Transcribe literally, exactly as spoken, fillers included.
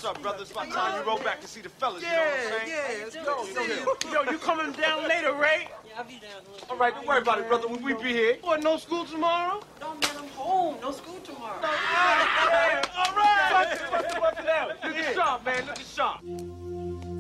up, brother? It's about time you roll back to see the fellas, Yeah, you know what I'm saying? yeah, let's go. Yo, yo, you coming down later, Ray? Yeah, I'll be down a little. All right, don't worry about it, brother. When we be here. What, no school tomorrow? No, man, I'm home. No school tomorrow. All right, all right. Bust it, bust it, bust it out. Look at sharp, man. Look at sharp.